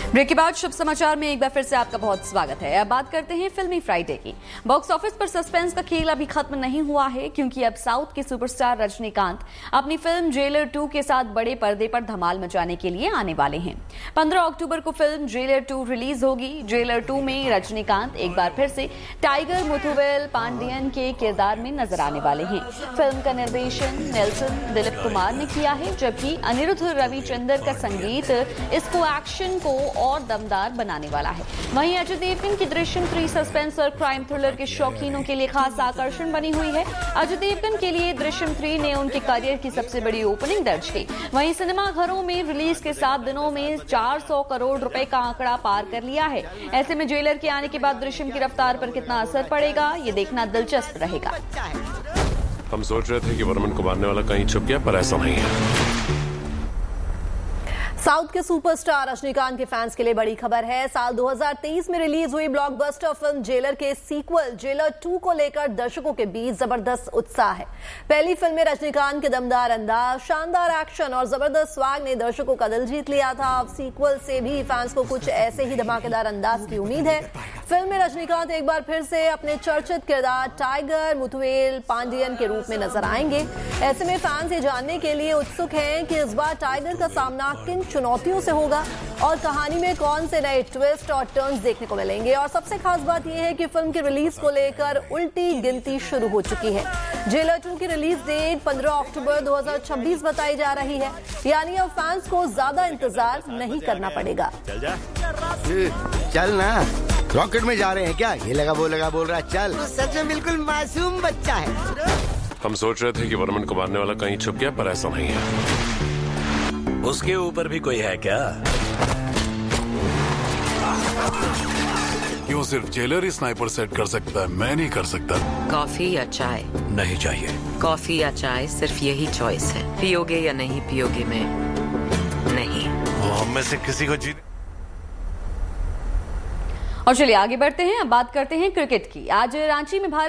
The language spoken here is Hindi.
ब्रेक के बाद शुभ समाचार में एक बार फिर से आपका बहुत स्वागत है। अब बात करते हैं फिल्मी फ्राइडे की। बॉक्स ऑफिस पर सस्पेंस का खेल अभी खत्म नहीं हुआ है, क्योंकि अब साउथ के सुपरस्टार रजनीकांत अपनी फिल्म जेलर 2 के साथ बड़े पर्दे पर धमाल मचाने के लिए आने वाले हैं। 15 अक्टूबर को फिल्म जेलर 2 रिलीज होगी। जेलर 2 में रजनीकांत एक बार फिर से टाइगर मुथुवेल पांडियन के किरदार में नजर आने वाले हैं। फिल्म का निर्देशन नेल्सन दिलीप कुमार ने किया है, जबकि अनिरुद्ध रविचंद्र का संगीत इसको एक्शन को और दमदार बनाने वाला है। वहीं अजय देवगन की दृश्यम 3 सस्पेंस और क्राइम थ्रिलर के शौकीनों के लिए खास आकर्षण बनी हुई है। अजय देवगन के लिए दृश्यम 3 ने उनके करियर की सबसे बड़ी ओपनिंग दर्ज की। वहीं सिनेमाघरों में रिलीज के 7 दिनों में 400 करोड़ रुपए का आंकड़ा पार कर लिया है। ऐसे में जेलर के आने के बाद दृश्यम की रफ्तार पर कितना असर पड़ेगा, ये देखना दिलचस्प रहेगा। हम सोच रहे थे कि वर्मन को मारने वाला कहीं छुप गया, पर ऐसा नहीं है। साउथ के सुपरस्टार रजनीकांत के फैंस के लिए बड़ी खबर है। साल 2023 में रिलीज हुई ब्लॉकबस्टर फिल्म जेलर के सीक्वल जेलर 2 को लेकर दर्शकों के बीच जबरदस्त उत्साह है। पहली फिल्म में रजनीकांत के दमदार अंदाज, शानदार एक्शन और जबरदस्त स्वाग ने दर्शकों का दिल जीत लिया था। अब सीक्वल से भी फैंस को कुछ ऐसे ही धमाकेदार अंदाज की उम्मीद है। फिल्म में रजनीकांत एक बार फिर से अपने चर्चित किरदार टाइगर मुथुवेल पांडियन के रूप में नजर आएंगे। ऐसे में फैंस ये जानने के लिए उत्सुक हैं कि इस बार टाइगर का सामना किन चुनौतियों से होगा और कहानी में कौन से नए ट्विस्ट और टर्न्स देखने को मिलेंगे। और सबसे खास बात यह है कि फिल्म की रिलीज को लेकर उल्टी गिनती शुरू हो चुकी है। जेलर 2 की रिलीज डेट 15 अक्टूबर 2026 बताई जा रही है, यानी अब फैंस को ज्यादा इंतजार नहीं करना पड़ेगा। चल ना, रॉकेट में जा रहे हैं क्या? ये लगा वो लगा बोल रहा है, चल। तो सच में बिल्कुल मासूम बच्चा है। हम सोच रहे थे कि वर्मन को मारने वाला कहीं छुप गया, पर ऐसा नहीं है। उसके ऊपर भी कोई है क्या? क्यों सिर्फ जेलर ही स्नाइपर सेट कर सकता है, मैं नहीं कर सकता? कॉफी या चाय? नहीं चाहिए। कॉफी या चाय, सिर्फ यही चॉइस है। पियोगे या नहीं पियोगे में नहीं। वो हम में से किसी को जीत। और चलिए आगे बढ़ते हैं। अब बात करते हैं क्रिकेट की। आज रांची में भारत